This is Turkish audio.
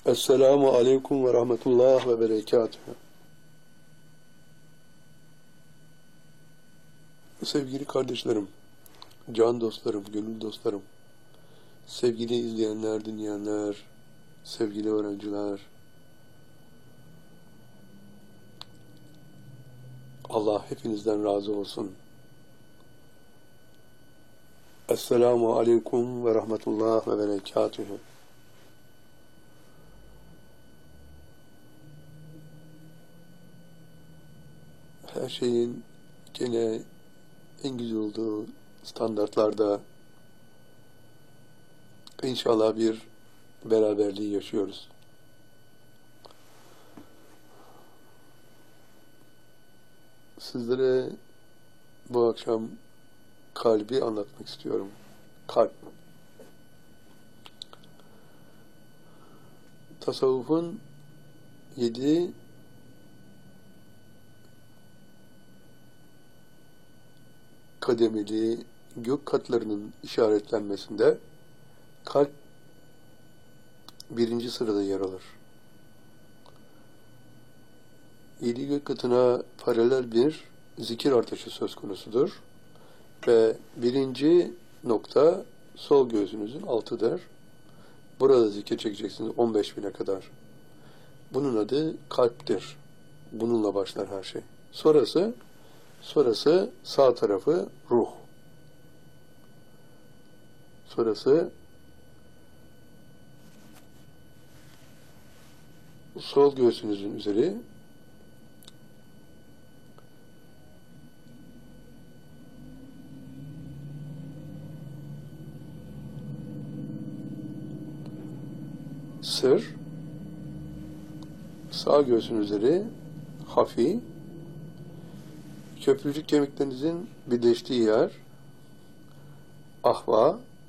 Esselamu Aleyküm ve Rahmetullah ve Berekatuhu. Sevgili kardeşlerim, can dostlarım, gönül dostlarım, sevgili izleyenler, dinleyenler, sevgili öğrenciler, Allah hepinizden razı olsun. Esselamu Aleyküm ve Rahmetullah ve Berekatuhu. Her şeyin gene en güzel olduğu standartlarda inşallah bir beraberliği yaşıyoruz. Sizlere bu akşam kalbi anlatmak istiyorum. Kalp. Tasavvufun 7 kademeli gök katlarının işaretlenmesinde kalp birinci sırada yer alır. 7 gök katına paralel bir zikir artışı söz konusudur. Ve birinci nokta sol göğsünüzün altıdır. Burada zikir çekeceksiniz 15.000'e kadar. Bunun adı kalptir. Bununla başlar her şey. Sonrası sağ tarafı ruh. Sonrası sol göğsünüzün üzeri sır, sağ göğsün üzeri hafi, köprücük kemiklerinizin birleştiği yer ahva,